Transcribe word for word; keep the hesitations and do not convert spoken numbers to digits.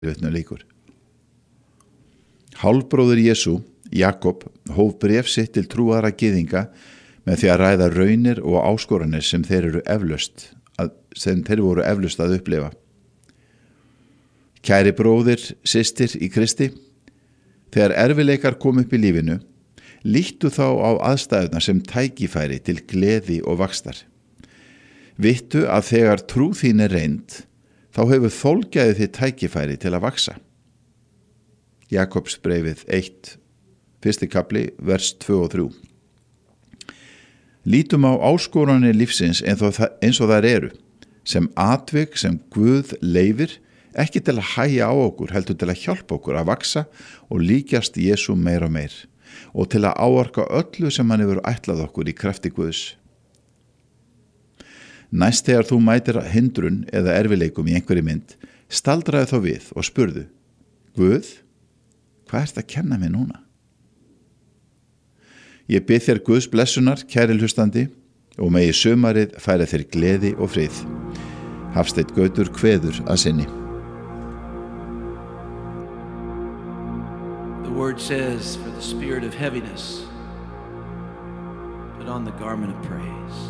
Vitnu líkur. Hálfbróðir Jesú, Jakob, hóf bréf sitt til trúaðra gyðinga með því að ræða raunir og áskoranir sem þeir eru eflaust að, sem þeir voru eflaust að upplifa. Kæri bróðir, systir í Kristi, þegar erfileikar kom upp í lífinu, líttu þá á aðstæðuna sem tækifæri til gleði og vaxtar. Vittu að þegar trú þín er reynd, þá hefur þolgæði þið tækifæri til að vaxa. Jakobs bréfið eitt, fyrsti kafli, vers tvö og þrjú. Lítum á áskoranir lífsins eins og, það, eins og þær eru, sem atvik sem Guð leyfir, ekki til að hægja á okkur, heldur til að hjálpa okkur að vaxa og líkjast Jesú meir og meir, og til að áorka öllu sem hann hefur ætlað okkur í krafti Guðs. Næst þegar þú mætir hindrun eða erfileikum í einhverri mynd, staldraði þá við og spurðu, Guð, hvað ert að kenna mig núna? Ég bið þér Guðs blessunar, kæri hlustandi, og megi sumarið færa þér gleði og frið. Hafsteinn Gautur kveður að sinni. The word says, for the spirit of heaviness, put on the garment of praise.